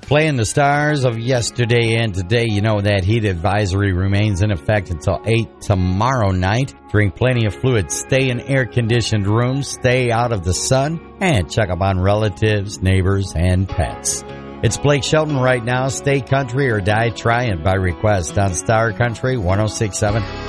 Playing the stars of yesterday and today, you know that heat advisory remains in effect until 8 tomorrow night. Drink plenty of fluids, stay in air-conditioned rooms, stay out of the sun, and check up on relatives, neighbors, and pets. It's Blake Shelton right now. Stay country or die trying by request on Star Country 106.7